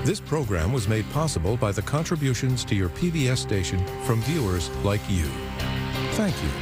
This program was made possible by the contributions to your PBS station from viewers like you. Thank you.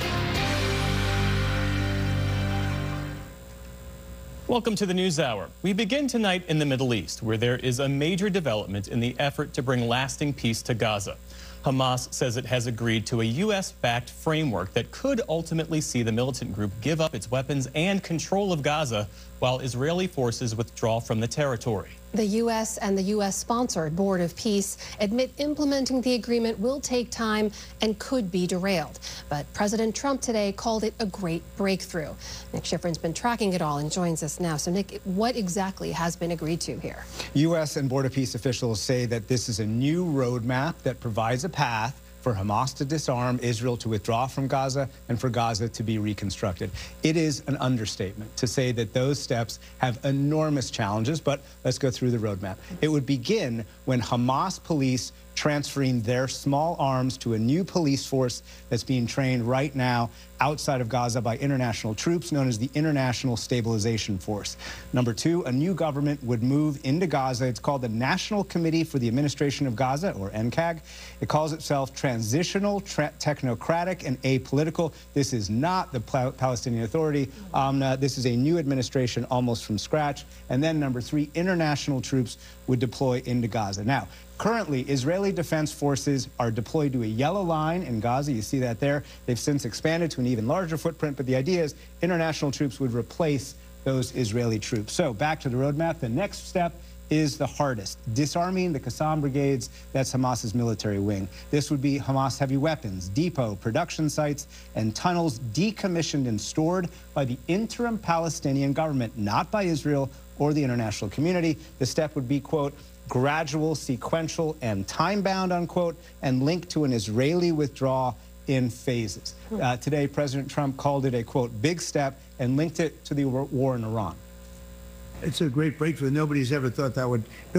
Welcome to the NewsHour. We begin tonight in the Middle East, where there is a major development in the effort to bring lasting peace to Gaza. Hamas says it has agreed to a U.S.-backed framework that could ultimately see the militant group give up its weapons and control of Gaza while Israeli forces withdraw from the territory. The U.S. and the U.S.-sponsored Board of Peace admit implementing the agreement will take time and could be derailed. But President Trump today called it a great breakthrough. Nick Schifrin's been tracking it all and joins us now. So, Nick, what exactly has been agreed to here? U.S. and Board of Peace officials say that this is a new roadmap that provides a path for Hamas to disarm, Israel to withdraw from Gaza, and for Gaza to be reconstructed. It is an understatement to say that those steps have enormous challenges, but let's go through the roadmap. It would begin when Hamas police transferring their small arms to a new police force that's being trained right now outside of Gaza by international troops known as the International Stabilization Force. Number two, a new government would move into Gaza. It's called the National Committee for the Administration of Gaza, or NCAG. It calls itself transitional, technocratic, and apolitical. This is not the Palestinian Authority. This is a new administration almost from scratch. And then number three, international troops would deploy into Gaza. Now, currently, Israeli Defense Forces are deployed to a yellow line in Gaza. You see that there. They've since expanded to an even larger footprint, but the idea is international troops would replace those Israeli troops. So back to the roadmap. The next step is the hardest, disarming the Qassam brigades. That's Hamas's military wing. This would be Hamas heavy weapons, depot, production sites, and tunnels decommissioned and stored by the interim Palestinian government, not by Israel or the international community. The step would be, quote, gradual, sequential, and time-bound, unquote, and linked to an Israeli withdrawal in phases. Today, President Trump called it a, quote, big step and linked it to the war in Iran. It's a great breakthrough. Nobody thought that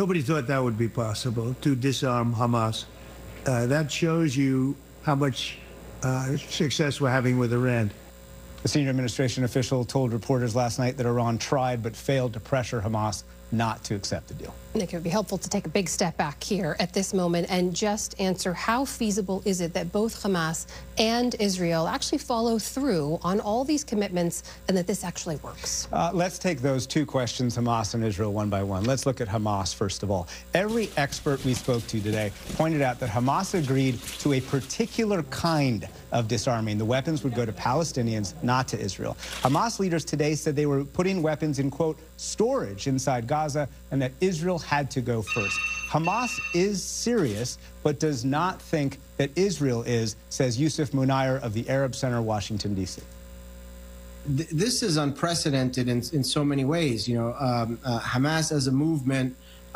would be possible, to disarm Hamas. That shows you how much success we're having with Iran. The senior administration official told reporters last night that Iran tried but failed to pressure Hamas not to accept the deal. Nick, it would be helpful to take a big step back here at this moment and just answer, how feasible is it that both Hamas and Israel actually follow through on all these commitments and that this actually works? Let's take those two questions, Hamas and Israel, one by one. Let's look at Hamas first of all. Every expert we spoke to today pointed out that Hamas agreed to a particular kind of disarming. The weapons would go to Palestinians, not to Israel. Hamas leaders today said they were putting weapons in, quote, storage inside Gaza, and that Israel had to go first. Hamas is serious, but does not think that Israel is, says Yusuf Munayr of the Arab Center, Washington, D.C. This is unprecedented in so many ways. You know, Hamas as a movement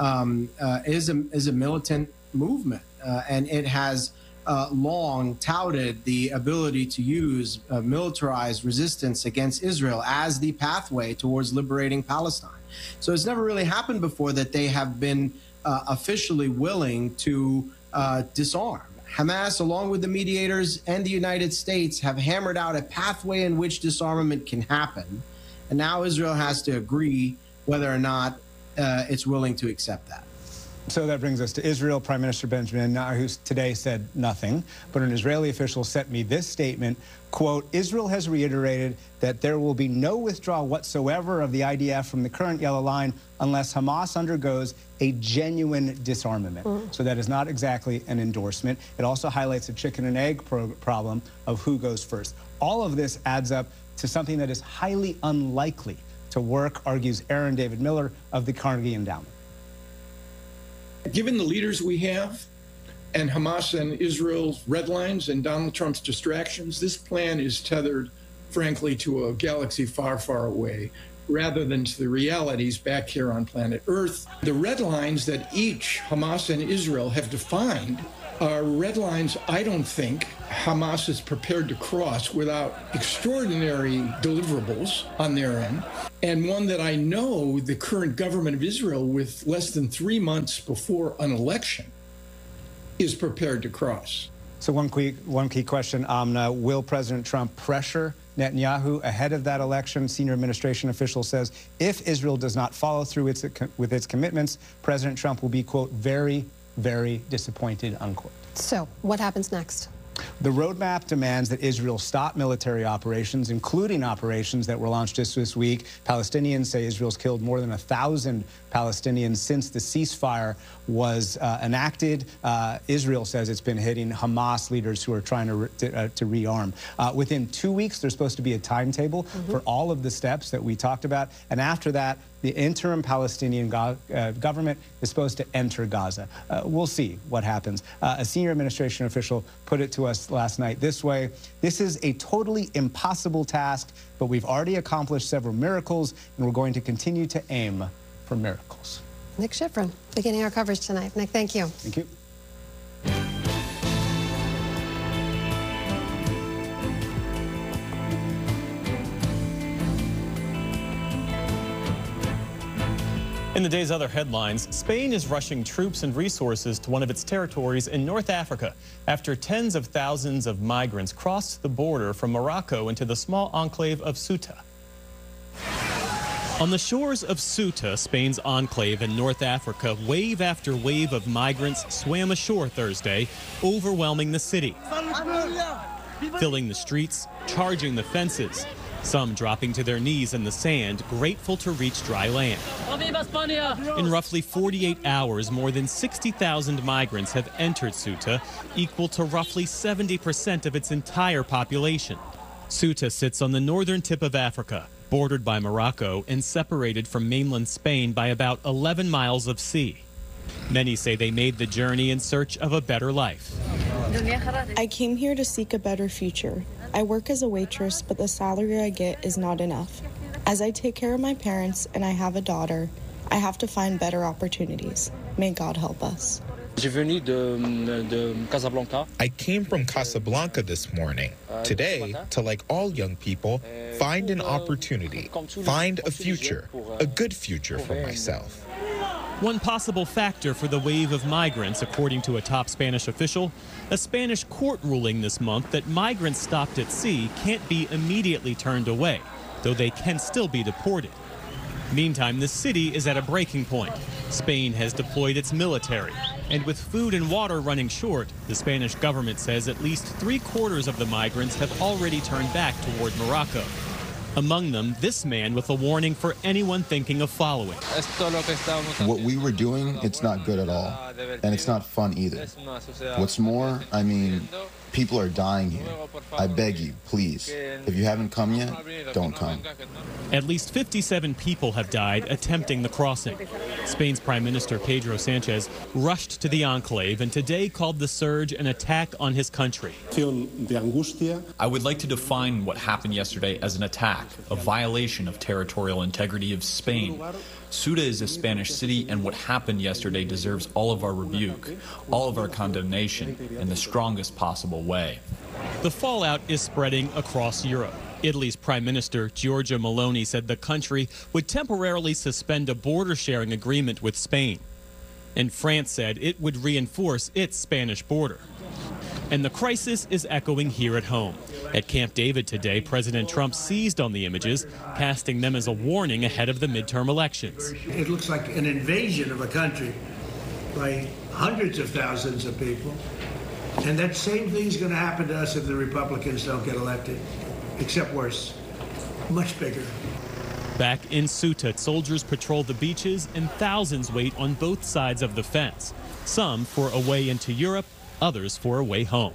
is a militant movement, and it has long touted the ability to use militarized resistance against Israel as the pathway towards liberating Palestine. So it's never really happened before that they have been officially willing to disarm. Hamas, along with the mediators and the United States, have hammered out a pathway in which disarmament can happen. And now Israel has to agree whether or not it's willing to accept that. So that brings us to Israel. Prime Minister Benjamin Netanyahu today said nothing, but an Israeli official sent me this statement, quote, Israel has reiterated that there will be no withdrawal whatsoever of the IDF from the current yellow line unless Hamas undergoes a genuine disarmament. So that is not exactly an endorsement. It also highlights a chicken and egg problem of who goes first. All of this adds up to something that is highly unlikely to work, argues Aaron David Miller of the Carnegie Endowment. Given the leaders we have and Hamas and Israel's red lines and Donald Trump's distractions, this plan is tethered, frankly, to a galaxy far, far away, rather than to the realities back here on planet Earth. The red lines that each Hamas and Israel have defined are red lines I don't think Hamas is prepared to cross without extraordinary deliverables on their end, and one that I know the current government of Israel, with less than 3 months before an election, is prepared to cross. So one key question, Amna, will President Trump pressure Netanyahu ahead of that election? Senior administration official says if Israel does not follow through with its commitments, President Trump will be, quote, very, very disappointed, unquote. So what happens next? The roadmap demands that Israel stop military operations, including operations that were launched just this week. Palestinians say Israel's killed more than 1,000 Palestinians since the ceasefire was enacted. Israel says it's been hitting Hamas leaders who are trying to rearm. Within 2 weeks, there's supposed to be a timetable for all of the steps that we talked about. And after that, the interim Palestinian government is supposed to enter Gaza. We'll see what happens. A senior administration official put it to us last night this way: this is a totally impossible task, but we've already accomplished several miracles, and we're going to continue to aim for miracles. Nick Schifrin, beginning our coverage tonight. Nick, thank you. Thank you. In the day's other headlines, Spain is rushing troops and resources to one of its territories in North Africa after tens of thousands of migrants crossed the border from Morocco into the small enclave of Ceuta. On the shores of Ceuta, Spain's enclave in North Africa, wave after wave of migrants swam ashore Thursday, overwhelming the city, filling the streets, charging the fences. Some dropping to their knees in the sand, grateful to reach dry land. In roughly 48 hours, more than 60,000 migrants have entered Ceuta, equal to roughly 70% of its entire population. Ceuta sits on the northern tip of Africa, bordered by Morocco and separated from mainland Spain by about 11 miles of sea. Many say they made the journey in search of a better life. I came here to seek a better future. I work as a waitress, but the salary I get is not enough. As I take care of my parents and I have a daughter, I have to find better opportunities. May God help us. I came from Casablanca this morning. Today, to like all young people, find an opportunity, find a future, a good future for myself. One possible factor for the wave of migrants, according to a top Spanish official, a Spanish court ruling this month that migrants stopped at sea can't be immediately turned away, though they can still be deported. Meantime, the city is at a breaking point. Spain has deployed its military, and with food and water running short, the Spanish government says at least 3/4 of the migrants have already turned back toward Morocco. Among them, this man with a warning for anyone thinking of following. What we were doing, it's not good at all. And it's not fun either. What's more, I mean, people are dying here. I beg you, please, if you haven't come yet, don't come. At least 57 people have died attempting the crossing. Spain's Prime Minister Pedro Sanchez rushed to the enclave and today called the surge an attack on his country. I would like to define what happened yesterday as an attack, a violation of territorial integrity of Spain. Ceuta is a Spanish city, and what happened yesterday deserves all of our rebuke, all of our condemnation, in the strongest possible way. The fallout is spreading across Europe. Italy's Prime Minister Giorgia Meloni said the country would temporarily suspend a border-sharing agreement with Spain. And France said it would reinforce its Spanish border. And the crisis is echoing here at home. At Camp David today, President Trump seized on the images, casting them as a warning ahead of the midterm elections. It looks like an invasion of a country by hundreds of thousands of people. And that same thing's going to happen to us if the Republicans don't get elected, except worse, much bigger. Back in Ceuta, soldiers patrol the beaches and thousands wait on both sides of the fence, some for a way into Europe, others for a way home.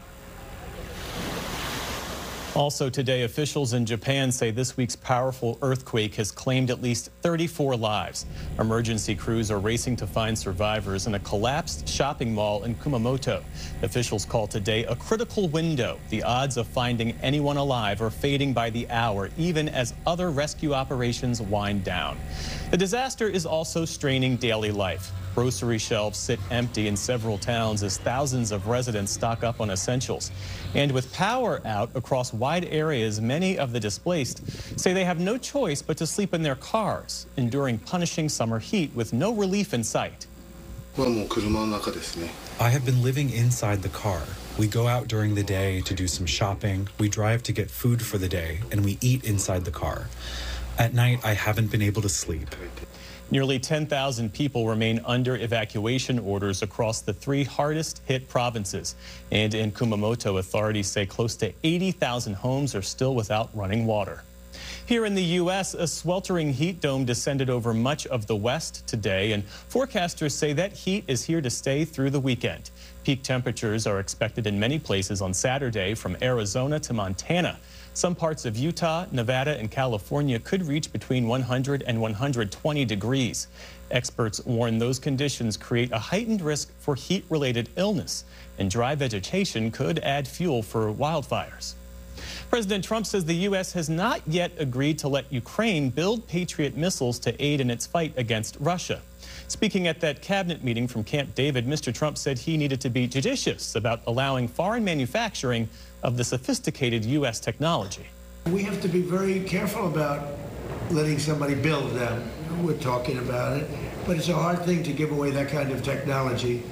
Also today, officials in Japan say this week's powerful earthquake has claimed at least 34 lives. Emergency crews are racing to find survivors in a collapsed shopping mall in Kumamoto. Officials call today a critical window. The odds of finding anyone alive are fading by the hour, even as other rescue operations wind down. The disaster is also straining daily life. Grocery shelves sit empty in several towns as thousands of residents stock up on essentials. And with power out across wide areas, many of the displaced say they have no choice but to sleep in their cars, enduring punishing summer heat with no relief in sight. I have been living inside the car. We go out during the day to do some shopping, we drive to get food for the day, and we eat inside the car. At night, I haven't been able to sleep. Nearly 10,000 people remain under evacuation orders across the 3 hardest hit provinces. And in Kumamoto, authorities say close to 80,000 homes are still without running water. Here in the U.S., a sweltering heat dome descended over much of the West today, and forecasters say that heat is here to stay through the weekend. Peak temperatures are expected in many places on Saturday, from Arizona to Montana. Some parts of Utah, Nevada, and California could reach between 100 and 120 degrees. Experts warn those conditions create a heightened risk for heat-related illness, and dry vegetation could add fuel for wildfires. President Trump says the U.S. has not yet agreed to let Ukraine build Patriot missiles to aid in its fight against Russia. Speaking at that cabinet meeting from Camp David, Mr. Trump said he needed to be judicious about allowing foreign manufacturing of the sophisticated U.S. technology. We have to be very careful about letting somebody build them. We're talking about it, but it's a hard thing to give away that kind of technology.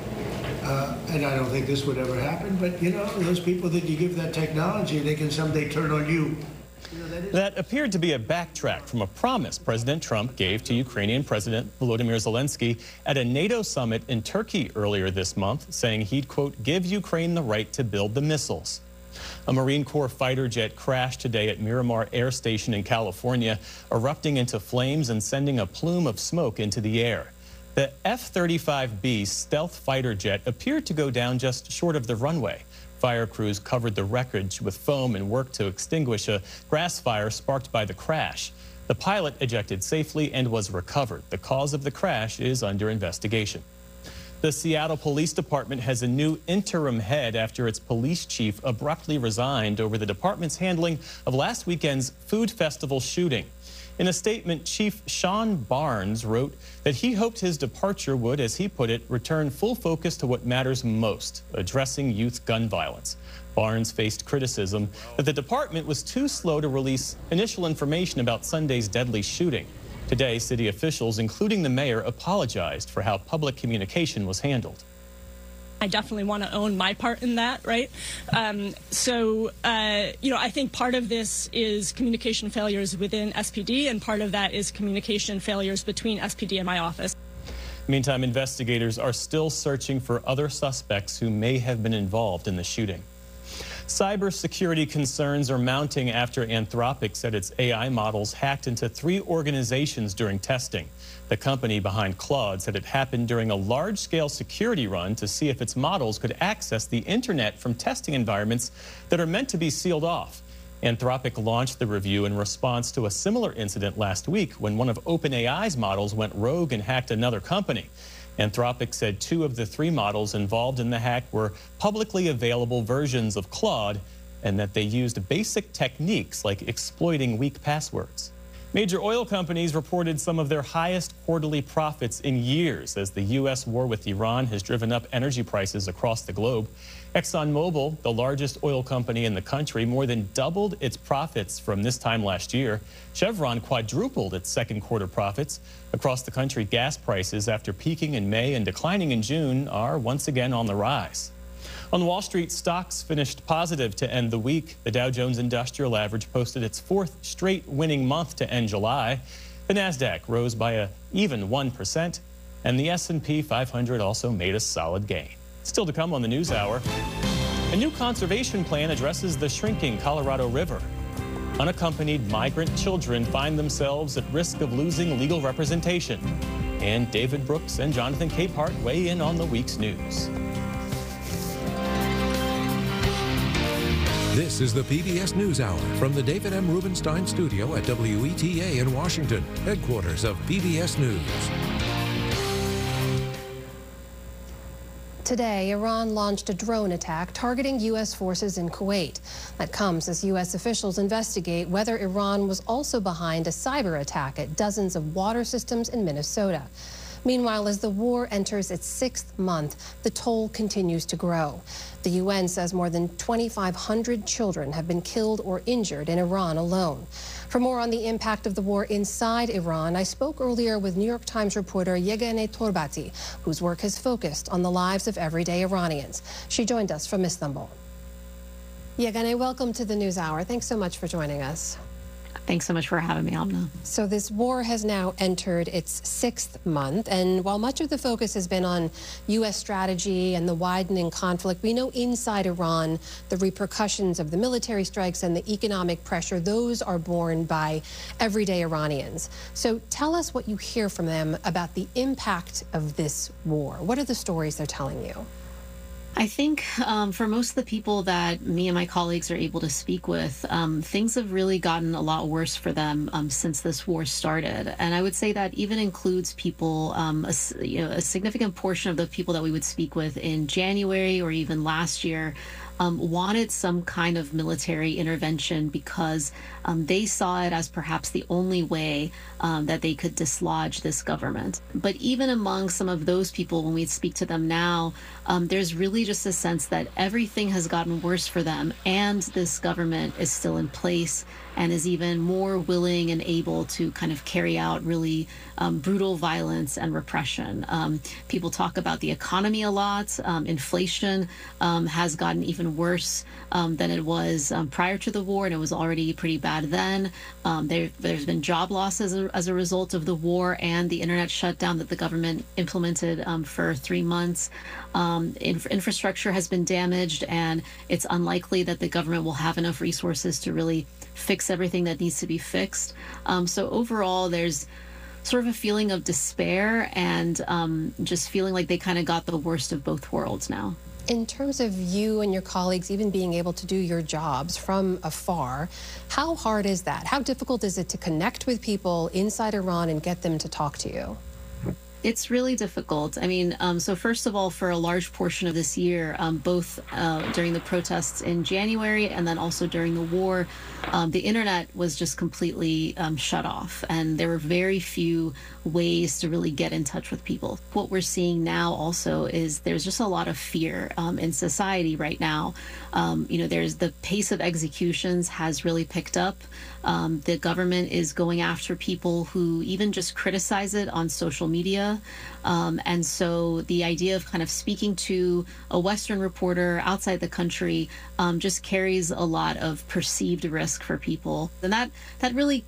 And I don't think this would ever happen, but you know, those people that you give that technology, they can someday turn on you. That appeared to be a backtrack from a promise President Trump gave to Ukrainian President Volodymyr Zelensky at a NATO summit in Turkey earlier this month, saying he'd, quote, give Ukraine the right to build the missiles. A Marine Corps fighter jet crashed today at Miramar Air Station in California, erupting into flames and sending a plume of smoke into the air. The F-35B stealth fighter jet appeared to go down just short of the runway. Fire crews covered the wreckage with foam and worked to extinguish a grass fire sparked by the crash. The pilot ejected safely and was recovered. The cause of the crash is under investigation. The Seattle Police Department has a new interim head after its police chief abruptly resigned over the department's handling of last weekend's food festival shooting. In a statement, Chief Sean Barnes wrote that he hoped his departure would, as he put it, return full focus to what matters most, addressing youth gun violence. Barnes faced criticism that the department was too slow to release initial information about Sunday's deadly shooting. Today, city officials, including the mayor, apologized for how public communication was handled. I definitely want to own my part in that, right? I think part of this is communication failures within SPD, and part of that is communication failures between SPD and my office. Meantime, investigators are still searching for other suspects who may have been involved in the shooting. Cybersecurity concerns are mounting after Anthropic said its AI models hacked into 3 organizations during testing. The company behind Claude said it happened during a large-scale security run to see if its models could access the internet from testing environments that are meant to be sealed off. Anthropic launched the review in response to a similar incident last week when one of OpenAI's models went rogue and hacked another company. Anthropic said 2 of the 3 models involved in the hack were publicly available versions of Claude, and that they used basic techniques like exploiting weak passwords. Major oil companies reported some of their highest quarterly profits in years as the U.S. war with Iran has driven up energy prices across the globe. ExxonMobil, the largest oil company in the country, more than doubled its profits from this time last year. Chevron quadrupled its second quarter profits. Across the country, gas prices, after peaking in May and declining in June, are once again on the rise. On Wall Street, stocks finished positive to end the week. The Dow Jones Industrial Average posted its 4th straight winning month to end July. The Nasdaq rose by an even 1%, and the S&P 500 also made a solid gain. Still to come on the News Hour, a new conservation plan addresses the shrinking Colorado River. Unaccompanied migrant children find themselves at risk of losing legal representation. And David Brooks and Jonathan Capehart weigh in on the week's news. This is the PBS NewsHour from the David M. Rubenstein studio at WETA in Washington, headquarters of PBS News. Today, Iran launched a drone attack targeting U.S. forces in Kuwait. That comes as U.S. officials investigate whether Iran was also behind a cyber attack at dozens of water systems in Minnesota. Meanwhile, as the war enters its 6th month, the toll continues to grow. The UN says more than 2,500 children have been killed or injured in Iran alone. For more on the impact of the war inside Iran, I spoke earlier with New York Times reporter Yeganeh Torbati, whose work has focused on the lives of everyday Iranians. She joined us from Istanbul. Yeganeh, welcome to the NewsHour. Thanks so much for joining us. Thanks so much for having me, Amna. So this war has now entered its 6th month, and while much of the focus has been on U.S. strategy and the widening conflict, we know inside Iran the repercussions of the military strikes and the economic pressure, those are borne by everyday Iranians. So tell us what you hear from them about the impact of this war. What are the stories they're telling you? I think for most of the people that me and my colleagues are able to speak with, things have really gotten a lot worse for them since this war started. And I would say that even includes people, a significant portion of the people that we would speak with in January or even last year wanted some kind of military intervention because they saw it as perhaps the only way that they could dislodge this government. But even among some of those people, when we speak to them now, there's really just a sense that everything has gotten worse for them, and this government is still in place and is even more willing and able to kind of carry out really brutal violence and repression. People talk about the economy a lot. Inflation has gotten even worse than it was prior to the war, and it was already pretty bad then. There's been job losses as a result of the war and the internet shutdown that the government implemented for 3 months. Infrastructure has been damaged, and it's unlikely that the government will have enough resources to really fix everything that needs to be fixed. So overall, there's sort of a feeling of despair and just feeling like they kind of got the worst of both worlds now. In terms of you and your colleagues even being able to do your jobs from afar, how hard is that? How difficult is it to connect with people inside Iran and get them to talk to you? It's really difficult. I mean, so first of all, for a large portion of this year, both during the protests in January and then also during the war, the internet was just completely shut off, and there were very few ways to really get in touch with people. What we're seeing now also is there's just a lot of fear in society right now. There's the pace of executions has really picked up. The government is going after people who even just criticize it on social media. And so the idea of kind of speaking to a Western reporter outside the country just carries a lot of perceived risk for people. And that really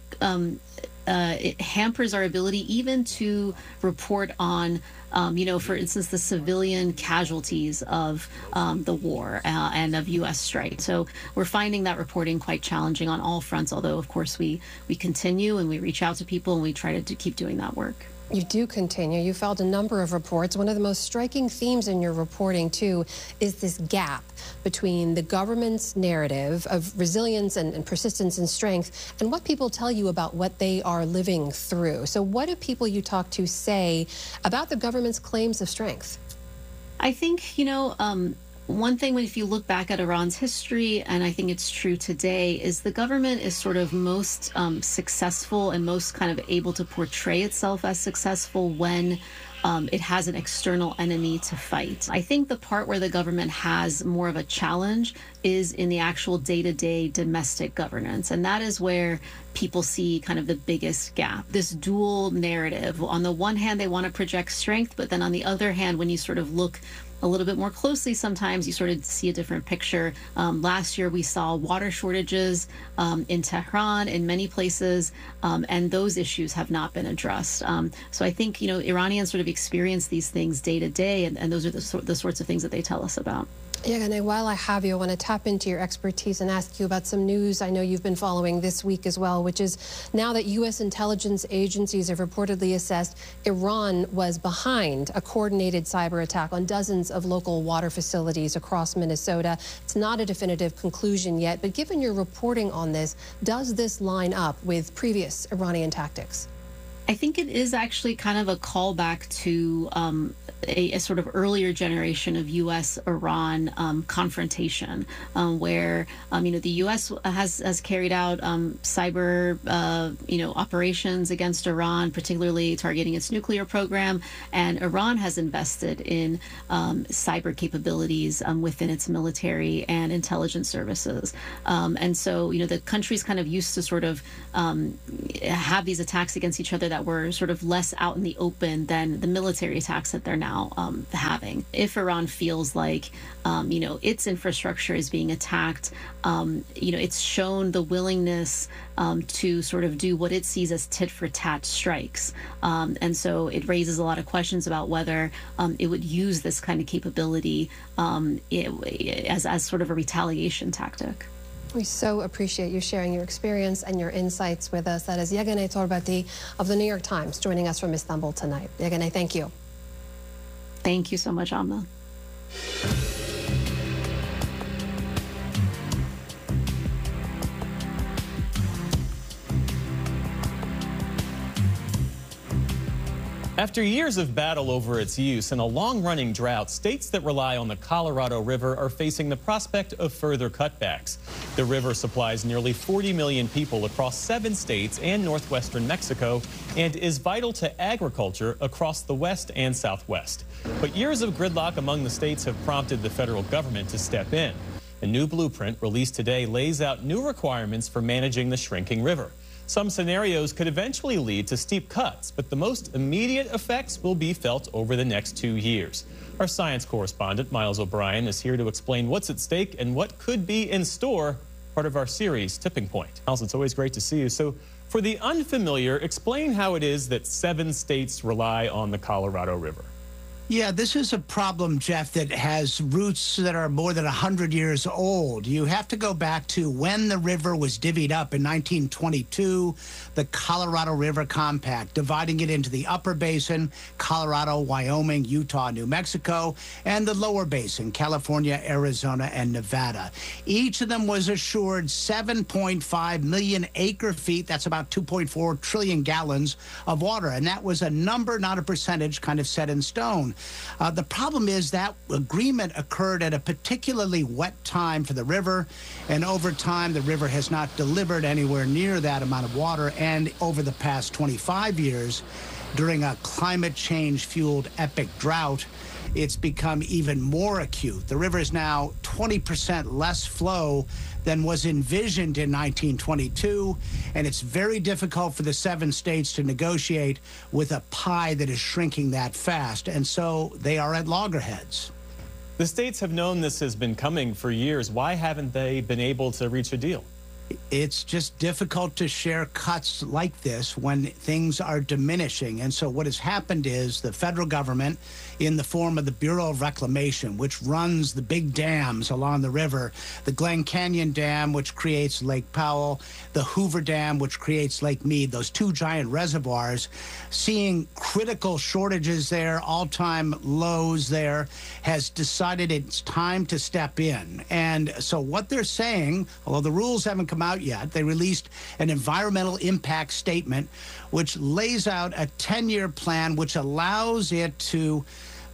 it hampers our ability even to report on, for instance, the civilian casualties of the war and of U.S. strikes. So we're finding that reporting quite challenging on all fronts, although, of course, we continue and we reach out to people and we try to keep doing that work. You do continue. You filed a number of reports. One of the most striking themes in your reporting, too, is this gap between the government's narrative of resilience and persistence and strength and what people tell you about what they are living through. So what do people you talk to say about the government's claims of strength? I think, one thing, if you look back at Iran's history, and I think it's true today, is the government is sort of most successful and most kind of able to portray itself as successful when it has an external enemy to fight. I think the part where the government has more of a challenge is in the actual day-to-day domestic governance. And that is where people see kind of the biggest gap. This dual narrative. On the one hand, they want to project strength, but then on the other hand, when you sort of look a little bit more closely, sometimes you sort of see a different picture. Last year, we saw water shortages in Tehran, in many places, and those issues have not been addressed. So I think, Iranians sort of experience these things day to day, and those are the sorts of things that they tell us about. Yeganeh, while I have you, I want to tap into your expertise and ask you about some news I know you've been following this week as well, which is now that U.S. intelligence agencies have reportedly assessed Iran was behind a coordinated cyber attack on dozens of local water facilities across Minnesota. It's not a definitive conclusion yet, but given your reporting on this, does this line up with previous Iranian tactics? I think it is actually kind of a callback to a sort of earlier generation of U.S.-Iran confrontation, where the U.S. has carried out cyber operations against Iran, particularly targeting its nuclear program, and Iran has invested in cyber capabilities within its military and intelligence services, and so the countries kind of used to sort of have these attacks against each other that were sort of less out in the open than the military attacks that they're now having. If Iran feels like, its infrastructure is being attacked, it's shown the willingness to sort of do what it sees as tit-for-tat strikes. And so it raises a lot of questions about whether it would use this kind of capability as sort of a retaliation tactic. We so appreciate you sharing your experience and your insights with us. That is Yeganeh Torbati of the New York Times joining us from Istanbul tonight. Yeganeh, thank you. Thank you so much, Amna. After years of battle over its use and a long-running drought, states that rely on the Colorado River are facing the prospect of further cutbacks. The river supplies nearly 40 million people across 7 states and northwestern Mexico and is vital to agriculture across the west and southwest. But years of gridlock among the states have prompted the federal government to step in. A new blueprint released today lays out new requirements for managing the shrinking river. Some scenarios could eventually lead to steep cuts, but the most immediate effects will be felt over the next 2 years. Our science correspondent, Miles O'Brien, is here to explain what's at stake and what could be in store, part of our series, Tipping Point. Miles, it's always great to see you. So, for the unfamiliar, explain how it is that 7 states rely on the Colorado River. Yeah, this is a problem, Jeff, that has roots that are more than 100 years old. You have to go back to when the river was divvied up in 1922, the Colorado River Compact, dividing it into the upper basin, Colorado, Wyoming, Utah, New Mexico, and the lower basin, California, Arizona, and Nevada. Each of them was assured 7.5 million acre-feet, that's about 2.4 trillion gallons of water, and that was a number, not a percentage, kind of set in stone. The problem is that agreement occurred at a particularly wet time for the river, and over time the river has not delivered anywhere near that amount of water, and over the past 25 years, during a climate change-fueled epic drought, it's become even more acute. The river is now 20% less flow than was envisioned in 1922, and it's very difficult for the 7 states to negotiate with a pie that is shrinking that fast, and so they are at loggerheads. The states have known this has been coming for years. Why haven't they been able to reach a deal? It's just difficult to share cuts like this when things are diminishing. And so what has happened is the federal government, in the form of the Bureau of Reclamation, which runs the big dams along the river, the Glen Canyon Dam, which creates Lake Powell, the Hoover Dam, which creates Lake Mead, those 2 giant reservoirs, seeing critical shortages there, all-time lows there, has decided it's time to step in. And so what they're saying, although the rules haven't come out yet, they released an environmental impact statement which lays out a 10-year plan which allows it to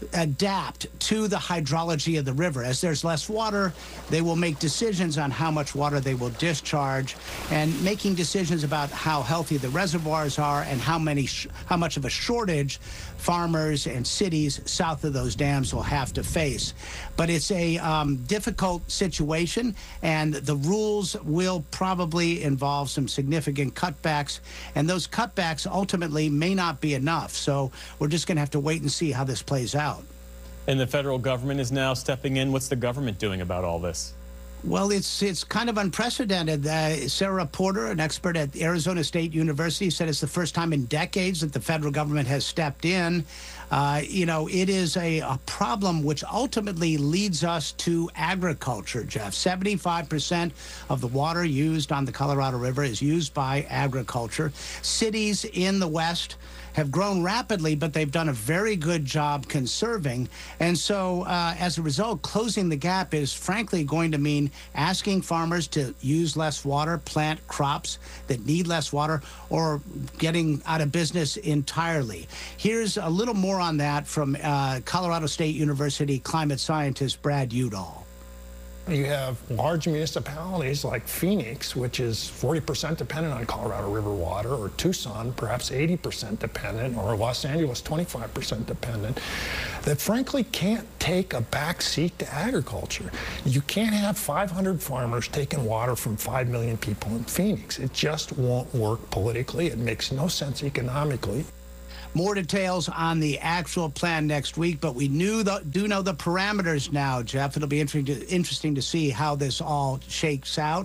adapt to the hydrology of the river. As there's less water, they will make decisions on how much water they will discharge, and making decisions about how healthy the reservoirs are and how much of a shortage farmers and cities south of those dams will have to face. But it's a difficult situation, and the rules will probably involve some significant cutbacks, and those cutbacks ultimately may not be enough. So we're just going to have to wait and see how this plays out. And the federal government is now stepping in. What's the government doing about all this? Well, it's kind of unprecedented. Sarah Porter, an expert at Arizona State University, said it's the first time in decades that the federal government has stepped in. You know, it is a problem which ultimately leads us to agriculture, Jeff. 75% of the water used on the Colorado River is used by agriculture. Cities in the West have grown rapidly, but they've done a very good job conserving. And so as a result, closing the gap is frankly going to mean asking farmers to use less water, plant crops that need less water, or getting out of business entirely. Here's a little more on that from Colorado State University climate scientist Brad Udall. You have large municipalities like Phoenix, which is 40% dependent on Colorado River water, or Tucson, perhaps 80% dependent, or Los Angeles, 25% dependent, that frankly can't take a back seat to agriculture. You can't have 500 farmers taking water from 5 million people in Phoenix. It just won't work politically. It makes no sense economically. More details on the actual plan next week, but we do know the parameters now, Jeff. It'll be interesting to see how this all shakes out.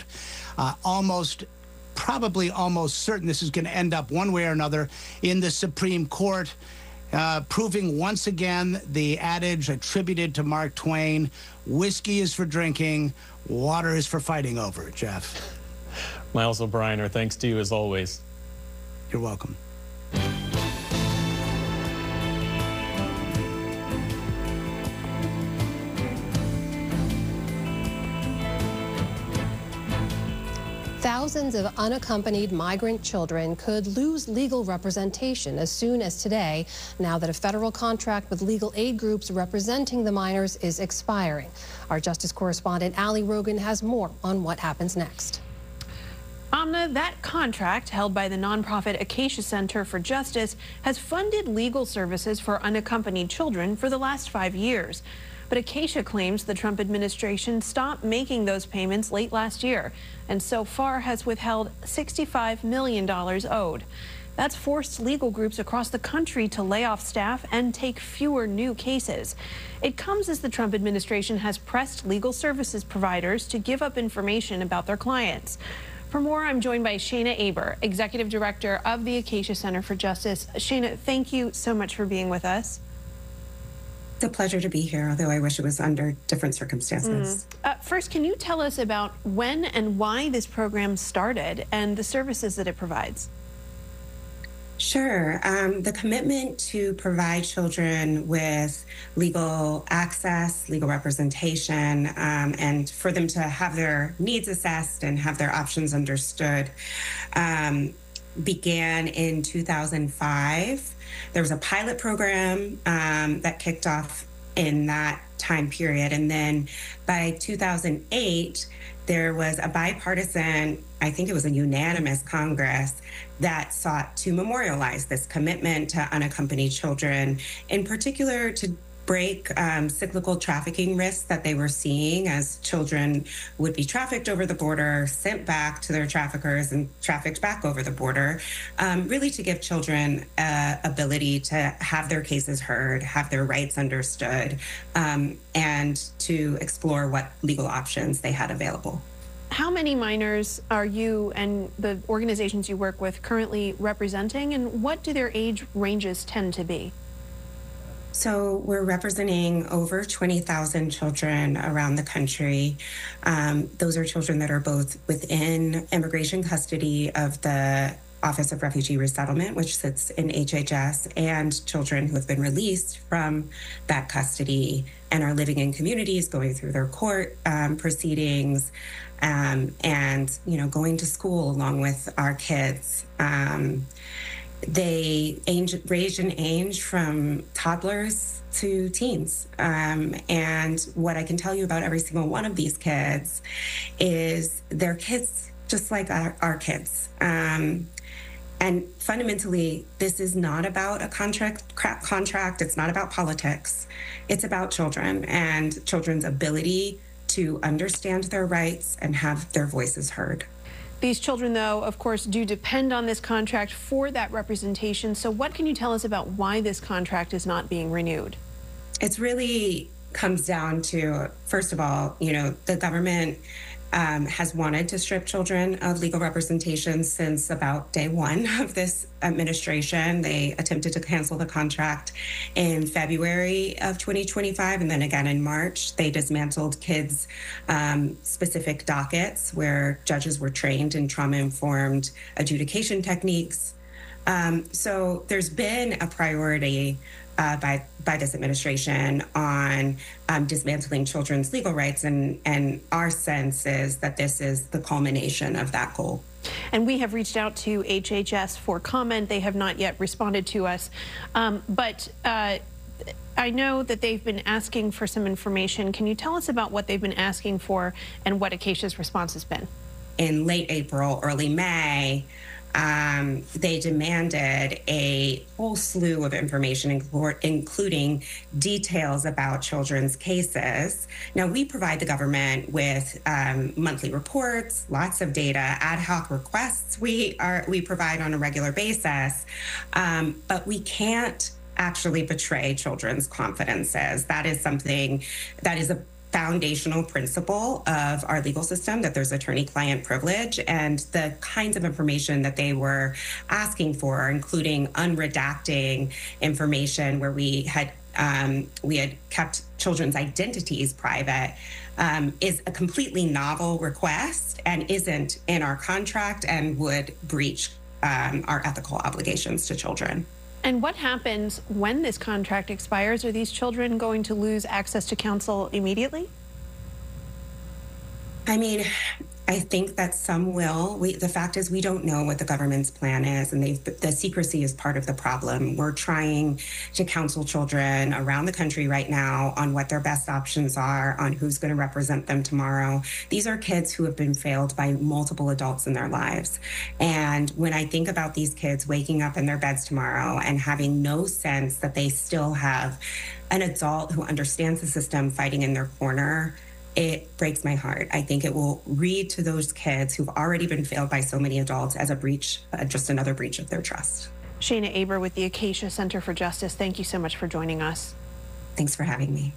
Probably almost certain this is going to end up one way or another in the Supreme Court, proving once again the adage attributed to Mark Twain: whiskey is for drinking, water is for fighting over. Jeff. Miles O'Brien, thanks to you as always. You're welcome. Thousands of unaccompanied migrant children could lose legal representation as soon as today, now that a federal contract with legal aid groups representing the minors is expiring. Our justice correspondent Ali Rogan has more on what happens next. Amna, that contract held by the nonprofit Acacia Center for Justice has funded legal services for unaccompanied children for the last 5 years. But Acacia claims the Trump administration stopped making those payments late last year, and so far has withheld $65 million owed. That's forced legal groups across the country to lay off staff and take fewer new cases. It comes as the Trump administration has pressed legal services providers to give up information about their clients. For more, I'm joined by Shayna Aber, Executive Director of the Acacia Center for Justice. Shayna, thank you so much for being with us. It's a pleasure to be here, although I wish it was under different circumstances. First, can you tell us about when and why this program started and the services that it provides? Sure. The commitment to provide children with legal access, legal representation, and for them to have their needs assessed and have their options understood began in 2005. There was a pilot program that kicked off in that time period. And then by 2008, there was a bipartisan, I think it was a unanimous Congress that sought to memorialize this commitment to unaccompanied children, in particular to break cyclical trafficking risks that they were seeing as children would be trafficked over the border, sent back to their traffickers, and trafficked back over the border, really to give children ability to have their cases heard, have their rights understood, and to explore what legal options they had available. How many minors are you and the organizations you work with currently representing, and what do their age ranges tend to be? So we're representing over 20,000 children around the country. Those are children that are both within immigration custody of the Office of Refugee Resettlement, which sits in HHS, and children who have been released from that custody and are living in communities, going through their court proceedings, and going to school along with our kids. They range in age from toddlers to teens. And what I can tell you about every single one of these kids is they're kids just like our kids. And fundamentally, this is not about a contract. It's not about politics. It's about children and children's ability to understand their rights and have their voices heard. These children, though, of course, do depend on this contract for that representation. So what can you tell us about why this contract is not being renewed? It's really comes down to, first of all, the government has wanted to strip children of legal representation since about day one of this administration. They attempted to cancel the contract in February of 2025, and then again in March. They dismantled kids' specific dockets where judges were trained in trauma-informed adjudication techniques. So there's been a priority by this administration on dismantling children's legal rights, and our sense is that this is the culmination of that goal. And we have reached out to HHS for comment. They have not yet responded to us, but I know that they've been asking for some information. Can you tell us about what they've been asking for and what Acacia's response has been? In late April, early May, they demanded a whole slew of information, including details about children's cases. Now, we provide the government with monthly reports, lots of data, ad hoc requests we provide on a regular basis, but we can't actually betray children's confidences. That is something that is a foundational principle of our legal system, that there's attorney-client privilege, and the kinds of information that they were asking for, including unredacting information where we had kept children's identities private, is a completely novel request and isn't in our contract and would breach our ethical obligations to children. And what happens when this contract expires? Are these children going to lose access to counsel immediately? I mean, I think that some will. The fact is we don't know what the government's plan is, and the secrecy is part of the problem. We're trying to counsel children around the country right now on what their best options are, on who's going to represent them tomorrow. These are kids who have been failed by multiple adults in their lives. And when I think about these kids waking up in their beds tomorrow and having no sense that they still have an adult who understands the system fighting in their corner, it breaks my heart. I think it will read to those kids who've already been failed by so many adults as a breach, just another breach of their trust. Shayna Aber with the Acacia Center for Justice, thank you so much for joining us. Thanks for having me.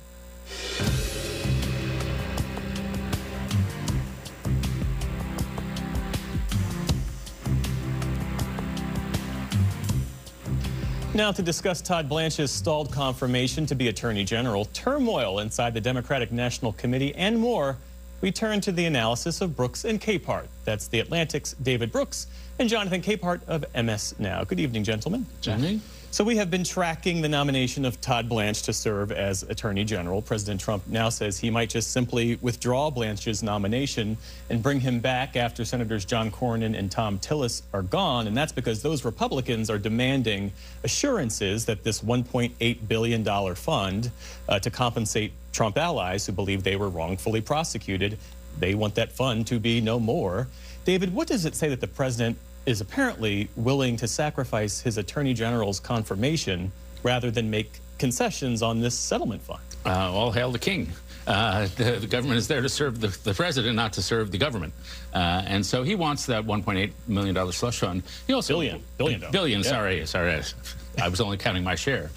Now to discuss Todd Blanche's stalled confirmation to be Attorney General, turmoil inside the Democratic National Committee, and more, we turn to the analysis of Brooks and Capehart. That's The Atlantic's David Brooks and Jonathan Capehart of MS Now. Good evening, gentlemen. Good evening. So we have been tracking the nomination of Todd Blanche to serve as Attorney General. President Trump now says he might just simply withdraw Blanche's nomination and bring him back after Senators John Cornyn and Thom Tillis are gone, and that's because those Republicans are demanding assurances that this $1.8 billion fund to compensate Trump allies who believe they were wrongfully prosecuted, they want that fund to be no more. David, what does it say that the president is apparently willing to sacrifice his Attorney General's confirmation rather than make concessions on this settlement fund? All hail the king. The government is there to serve the president, not to serve the government. And so he wants that $1.8 million slush fund. He also billion. Yeah. Sorry. I was only counting my share.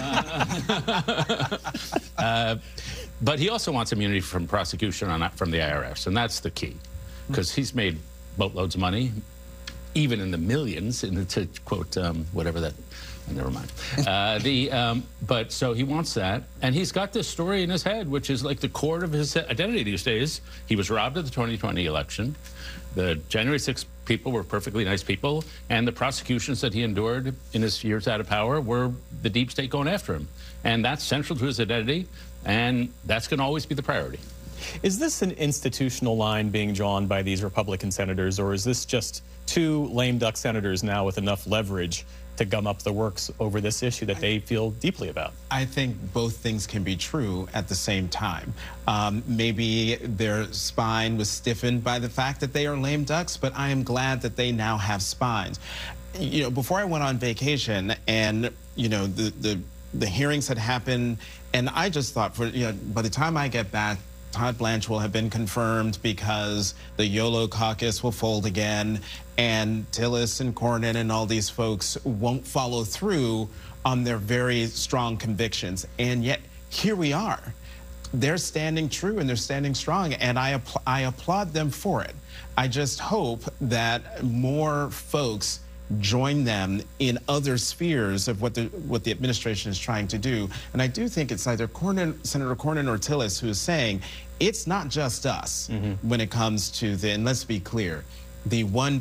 But he also wants immunity from prosecution from the IRS, and that's the key, because he's made boatloads of money, even in the millions, to quote whatever that, never mind. But so he wants that, and he's got this story in his head, which is like the core of his identity these days. He was robbed at the 2020 election. The January 6th people were perfectly nice people, and the prosecutions that he endured in his years out of power were the deep state going after him. And that's central to his identity, and that's going to always be the priority. Is this an institutional line being drawn by these Republican senators, or is this just two lame duck senators now with enough leverage to gum up the works over this issue that they feel deeply about? I think both things can be true at the same time. Maybe their spine was stiffened by the fact that they are lame ducks, but I am glad that they now have spines. You know, before I went on vacation, and you know, the hearings had happened, and I just thought, by the time I get back, Todd Blanche will have been confirmed because the YOLO caucus will fold again, and Tillis and Cornyn and all these folks won't follow through on their very strong convictions. And yet, here we are. they're standing true and they're standing strong, and I applaud them for it. I just hope that more folks join them in other spheres of what the administration is trying to do. And I do think it's either Senator Cornyn or Tillis who is saying it's not just us when it comes to and let's be clear, the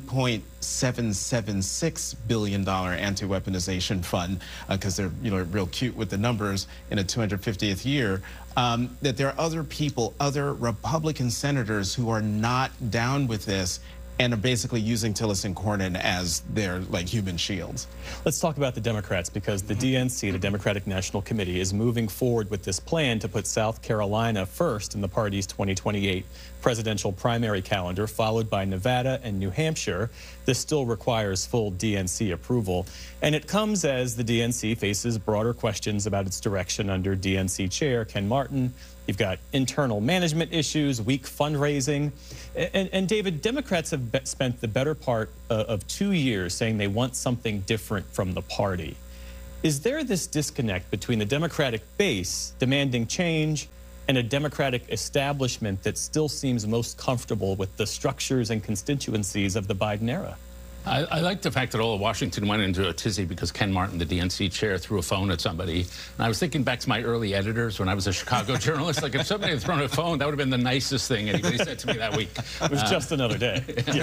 $1.776 billion anti-weaponization fund, because they're real cute with the numbers in a 250th year, that there are other people, other Republican senators who are not down with this and are basically using Tillis and Cornyn as their human shields. Let's talk about the Democrats, because the DNC, the Democratic National Committee, is moving forward with this plan to put South Carolina first in the party's 2028 presidential primary calendar, followed by Nevada and New Hampshire. This still requires full DNC approval, and it comes as the DNC faces broader questions about its direction under DNC Chair Ken Martin. You've got internal management issues, weak fundraising. And David, Democrats have spent the better part of 2 years saying they want something different from the party. Is there this disconnect between the Democratic base demanding change and a Democratic establishment that still seems most comfortable with the structures and constituencies of the Biden era? I like the fact that all of Washington went into a tizzy because Ken Martin, the DNC chair, threw a phone at somebody. And I was thinking back to my early editors when I was a Chicago journalist. Like, if somebody had thrown a phone, that would have been the nicest thing anybody said to me that week. It was just another day.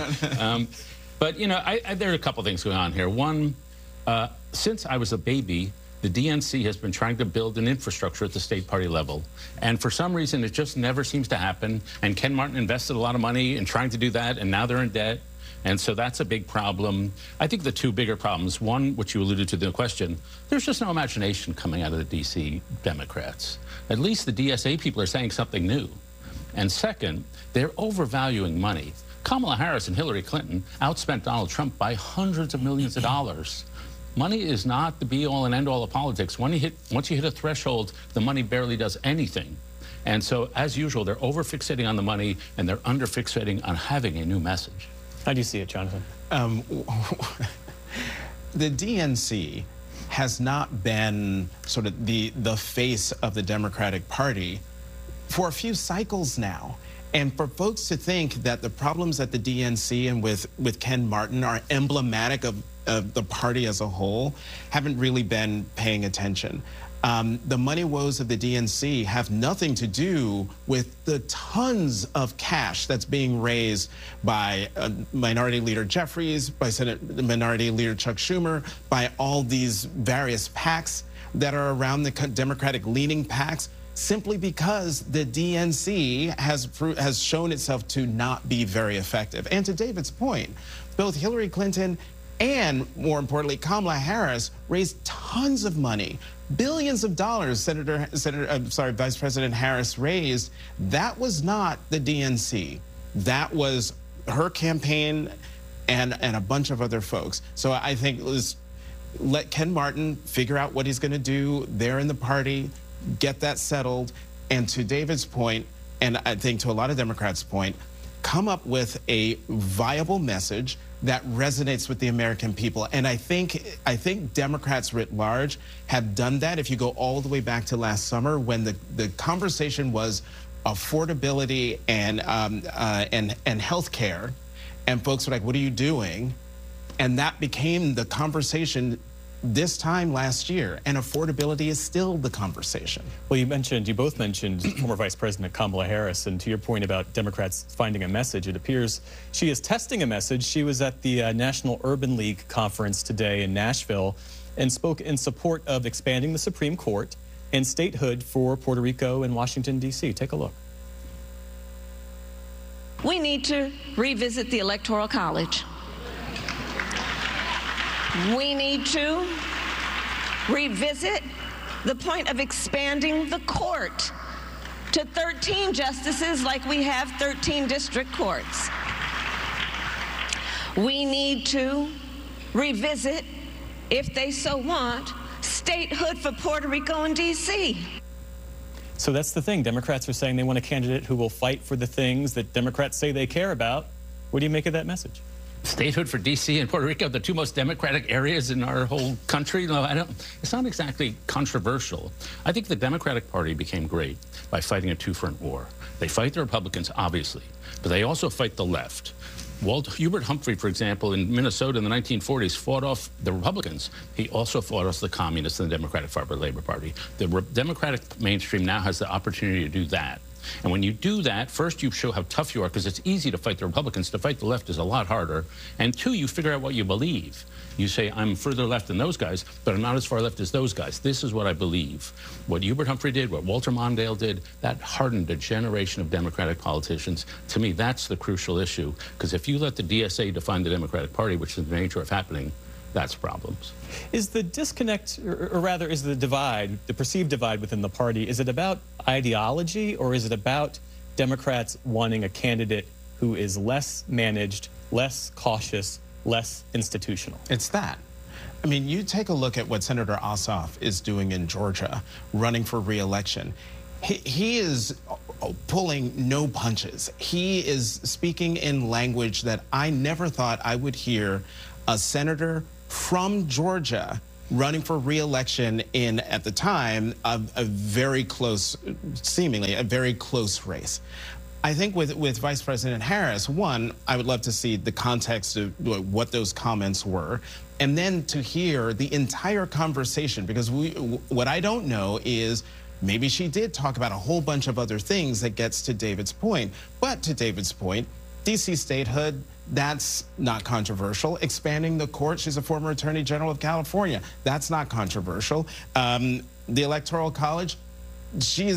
But, there are a couple things going on here. One, since I was a baby, the DNC has been trying to build an infrastructure at the state party level. And for some reason, it just never seems to happen. And Ken Martin invested a lot of money in trying to do that, and now they're in debt. And so that's a big problem. I think the two bigger problems, one, which you alluded to in the question, there's just no imagination coming out of the D.C. Democrats. At least the DSA people are saying something new. And second, they're overvaluing money. Kamala Harris and Hillary Clinton outspent Donald Trump by hundreds of millions of dollars. Money is not the be-all and end-all of politics. Once you hit a threshold, the money barely does anything. And so, as usual, they're over-fixating on the money, and they're under-fixating on having a new message. How do you see it, Jonathan? The DNC has not been sort of the face of the Democratic Party for a few cycles now. And for folks to think that the problems at the DNC and with Ken Martin are emblematic of the party as a whole, haven't really been paying attention. The money woes of the DNC have nothing to do with the tons of cash that's being raised by Minority Leader Jeffries, by Minority Leader Chuck Schumer, by all these various PACs that are around the Democratic-leaning PACs, simply because the DNC has shown itself to not be very effective. And to David's point, both Hillary Clinton and, more importantly, Kamala Harris raised tons of money, billions of dollars. Vice President Harris raised. That was not the DNC. That was her campaign and a bunch of other folks. So I think let's let Ken Martin figure out what he's going to do there in the party, get that settled, and to David's point, and I think to a lot of Democrats' point, come up with a viable message that resonates with the American people. And I think Democrats writ large have done that. If you go all the way back to last summer, when the conversation was affordability and health care, and folks were like, what are you doing? And that became the conversation this time last year, and affordability is still the conversation. Well, you both mentioned former Vice President Kamala Harris, and to your point about Democrats finding a message, it appears she is testing a message. She was at the National Urban League conference today in Nashville and spoke in support of expanding the Supreme Court and statehood for Puerto Rico and Washington, D.C. Take a look. We need to revisit the Electoral College. We need to revisit the point of expanding the court to 13 justices like we have 13 district courts. We need to revisit, if they so want, statehood for Puerto Rico and D.C. So that's the thing. Democrats are saying they want a candidate who will fight for the things that Democrats say they care about. What do you make of that message? statehood for D.C. and Puerto Rico, the two most democratic areas in our whole country? No, it's not exactly controversial. I think the Democratic Party became great by fighting a two-front war. They fight the Republicans, obviously, but they also fight the left. Hubert Humphrey, for example, in Minnesota in the 1940s, fought off the Republicans. He also fought off the Communists and the Democratic Labor Party. The Democratic mainstream now has the opportunity to do that. And when you do that, first you show how tough you are, because it's easy to fight the Republicans. To fight the left is a lot harder. And two, you figure out what you believe. You say, I'm further left than those guys, but I'm not as far left as those guys. This is what I believe. What Hubert Humphrey did, what Walter Mondale did, that hardened a generation of Democratic politicians. To me, that's the crucial issue, because if you let the DSA define the Democratic Party, which is the nature of happening, that's problems. Is the disconnect, or rather is the divide, the perceived divide within the party, is it about ideology, or is it about Democrats wanting a candidate who is less managed, less cautious, less institutional? It's that. I mean, you take a look at what Senator Ossoff is doing in Georgia, running for re-election. He is pulling no punches. He is speaking in language that I never thought I would hear a senator from Georgia running for re-election in, at the time, a very close, seemingly a very close race. I think with Vice President Harris, one, I would love to see the context of what those comments were, and then to hear the entire conversation, because what I don't know is maybe she did talk about a whole bunch of other things that gets to David's point. But to David's point, D.C. statehood, that's not controversial. Expanding the court, she's a former Attorney General of California. That's not controversial. The Electoral College, she's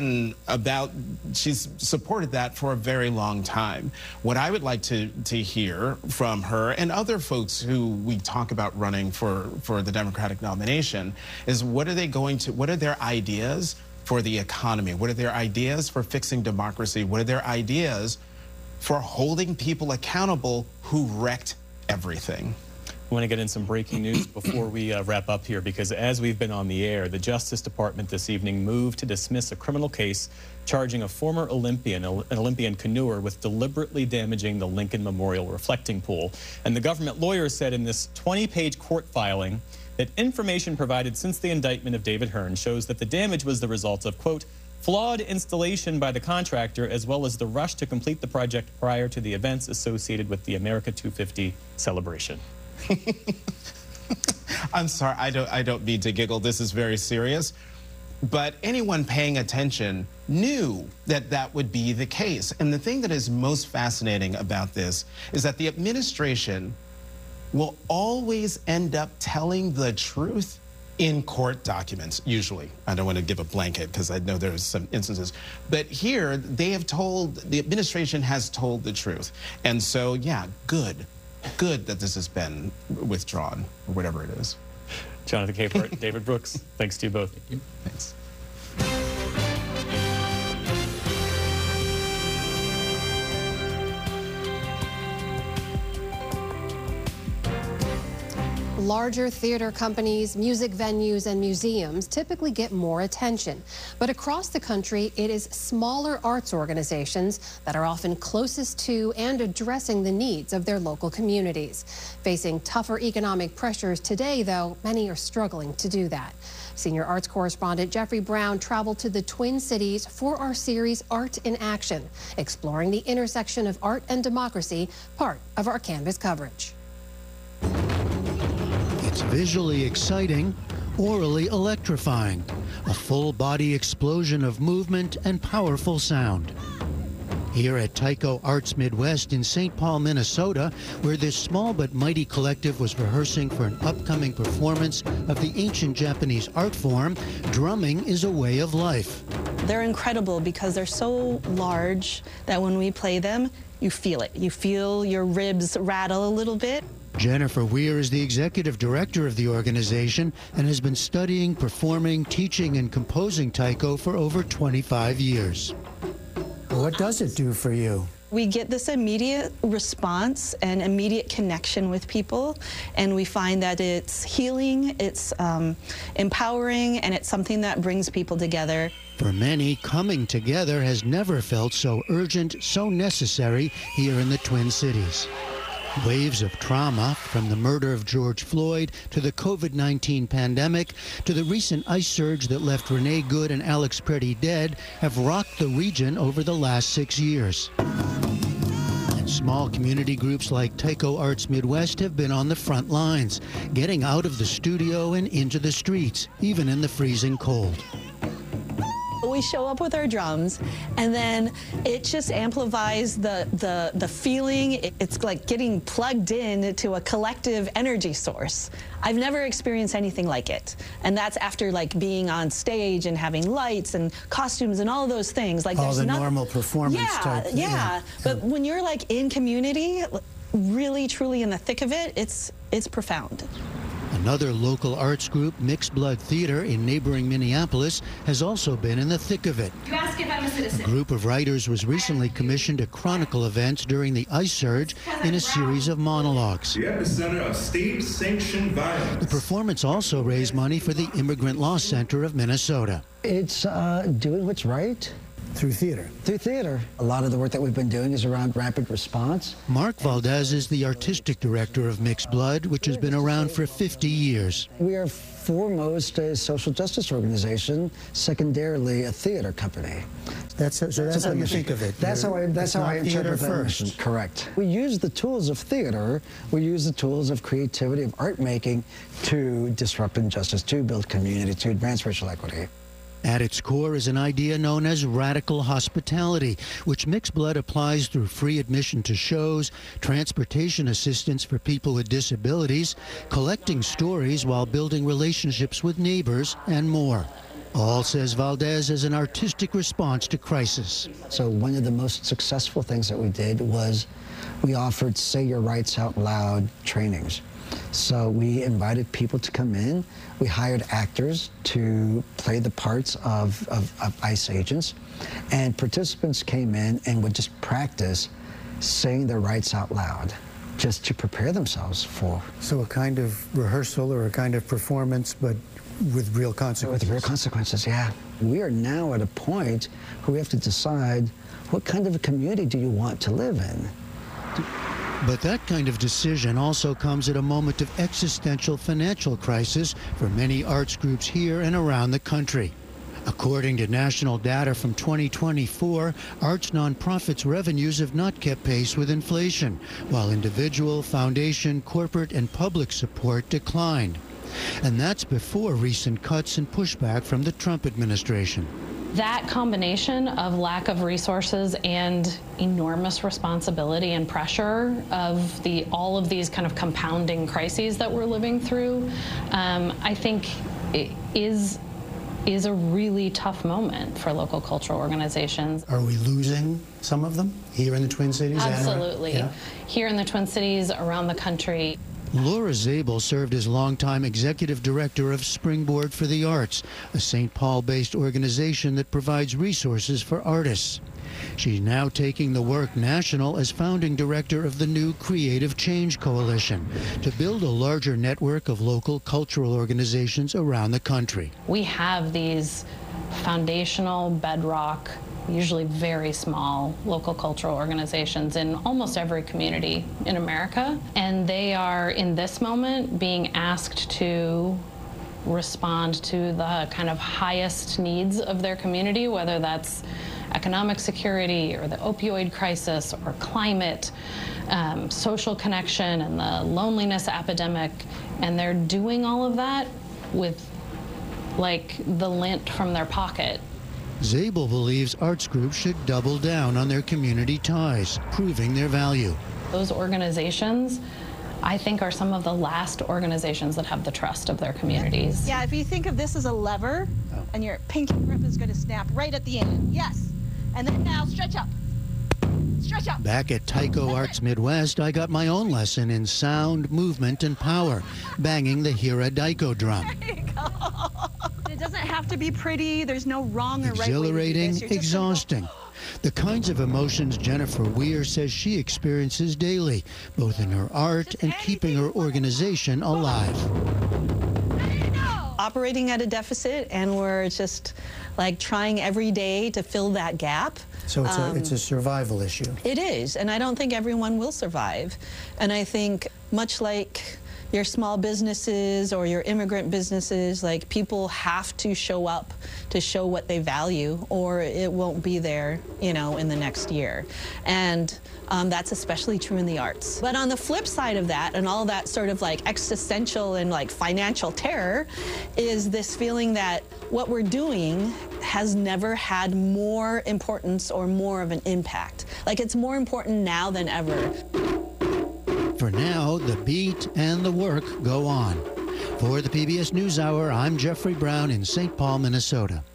supported that for a very long time. What I would like to hear from her and other folks who we talk about running for the Democratic nomination is what are their ideas for the economy? What are their ideas for fixing democracy? What are their ideas for holding people accountable who wrecked everything? I want to get in some breaking news before we wrap up here, because as we've been on the air, the Justice Department this evening moved to dismiss a criminal case charging a former Olympian, an Olympian canoer, with deliberately damaging the Lincoln Memorial reflecting pool. And the government lawyers said in this 20-page court filing that information provided since the indictment of David Hearn shows that the damage was the result of, quote, flawed installation by the contractor, as well as the rush to complete the project prior to the events associated with the America 250 celebration. I'm sorry, I don't mean to giggle. This is very serious. But anyone paying attention knew that that would be the case. And the thing that is most fascinating about this is that the administration will always end up telling the truth in court documents, usually. I don't want to give a blanket because I know there's some instances. But here, the administration has told the truth. And so, yeah, good that this has been withdrawn, or whatever it is. Jonathan Capehart, David Brooks, thanks to you both. Thank you. Thanks. Larger theater companies, music venues, and museums typically get more attention. But across the country, it is smaller arts organizations that are often closest to and addressing the needs of their local communities. Facing tougher economic pressures today, though, many are struggling to do that. Senior arts correspondent Jeffrey Brown traveled to the Twin Cities for our series Art in Action, exploring the intersection of art and democracy, part of our Canvas coverage. It's visually exciting, orally electrifying, a full-body explosion of movement and powerful sound. Here at Taiko Arts Midwest in St. Paul, Minnesota, where this small but mighty collective was rehearsing for an upcoming performance of the ancient Japanese art form, drumming is a way of life. They're incredible because they're so large that when we play them, you feel it. You feel your ribs rattle a little bit. Jennifer Weir is the executive director of the organization and has been studying, performing, teaching, and composing taiko for over 25 years. What does it do for you? We get this immediate response and immediate connection with people, and we find that it's healing, it's empowering, and it's something that brings people together. For many, coming together has never felt so urgent, so necessary here in the Twin Cities. Waves of trauma, from the murder of George Floyd to the COVID-19 pandemic to the recent ice surge that left Renee Good and Alex Pretty dead, have rocked the region over the last 6 years. And small community groups like Tyco Arts Midwest have been on the front lines, getting out of the studio and into the streets, even in the freezing cold. We show up with our drums, and then it just amplifies the feeling. It's like getting plugged in to a collective energy source. I've never experienced anything like it, and that's after like being on stage and having lights and costumes and all those things. Like all the normal performance type. Yeah. But when you're like in community, really truly in the thick of it, it's profound. Another local arts group, Mixed Blood Theater in neighboring Minneapolis, has also been in the thick of it. You ask if I'm a citizen. A group of writers was recently commissioned to chronicle events during the ice surge in a series of monologues. The epicenter of state-sanctioned violence. The performance also raised money for the Immigrant Law Center of Minnesota. It's doing what's right. Through theater. Through theater. A lot of the work that we've been doing is around rapid response. Mark Valdez is the artistic director of Mixed Blood, which has been around for 50 years. We are foremost a social justice organization, secondarily a theater company. That's how you think of it. That's how I interpret that mission. Correct. We use the tools of theater, we use the tools of creativity, of art making, to disrupt injustice, to build community, to advance racial equity. At its core is an idea known as radical hospitality, which Mixed Blood applies through free admission to shows, transportation assistance for people with disabilities, collecting stories while building relationships with neighbors, and more. All, says Valdez, as an artistic response to crisis. So one of the most successful things that we did was we offered Say Your Rights Out Loud trainings. So we invited people to come in. We hired actors to play the parts of ICE agents. And participants came in and would just practice saying their rights out loud, just to prepare themselves for. So a kind of rehearsal or a kind of performance, but with real consequences. With real consequences, yeah. We are now at a point where we have to decide what kind of a community do you want to live in. But that kind of decision also comes at a moment of existential financial crisis for many arts groups here and around the country. According to national data from 2024, arts nonprofits' revenues have not kept pace with inflation, while individual, foundation, corporate, and public support declined. And that's before recent cuts and pushback from the Trump administration. That combination of lack of resources and enormous responsibility and pressure of all of these kind of compounding crises that we're living through, I think it is a really tough moment for local cultural organizations. Are we losing some of them here in the Twin Cities? Absolutely. Yeah. Here in the Twin Cities, around the country. Laura Zabel served as longtime executive director of Springboard for the Arts, a St. Paul-based organization that provides resources for artists. She's now taking the work national as founding director of the new Creative Change Coalition to build a larger network of local cultural organizations around the country. We have these foundational bedrock, usually very small local cultural organizations in almost every community in America. And they are, in this moment, being asked to respond to the kind of highest needs of their community, whether that's economic security or the opioid crisis or climate, social connection and the loneliness epidemic. And they're doing all of that with like the lint from their pocket. Zabel believes arts groups should double down on their community ties, proving their value. Those organizations, I think, are some of the last organizations that have the trust of their communities. Yeah, if you think of this as a lever, and your pinky grip is going to snap right at the end. Yes. And then now stretch up. Stretch up. Back at Tyco Arts Midwest, I got my own lesson in sound, movement, and power, banging the Hira Daiko drum. There you go. It doesn't have to be pretty. There's no wrong or right way to do Exhilarating, this. exhausting. The kinds of emotions Jennifer Weir says she experiences daily, both in her art and keeping her organization alive. operating at a deficit, and we're just like trying every day to fill that gap. So it's a survival issue. It is, and I don't think everyone will survive. And I think much like your small businesses or your immigrant businesses, like people have to show up to show what they value, or it won't be there, you know, in the next year. And that's especially true in the arts. But on the flip side of that, and all that sort of like existential and like financial terror, is this feeling that what we're doing has never had more importance or more of an impact. Like, it's more important now than ever. For now, the beat and the work go on. For the PBS NewsHour, I'm Jeffrey Brown in St. Paul, Minnesota.